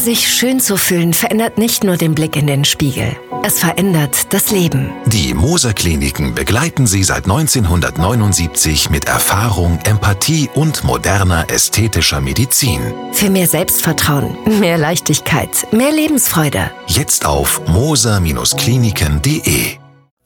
Sich schön zu fühlen, verändert nicht nur den Blick in den Spiegel. Es verändert das Leben. Die Moser Kliniken begleiten Sie seit 1979 mit Erfahrung, Empathie und moderner ästhetischer Medizin. Für mehr Selbstvertrauen, mehr Leichtigkeit, mehr Lebensfreude. Jetzt auf moser-kliniken.de.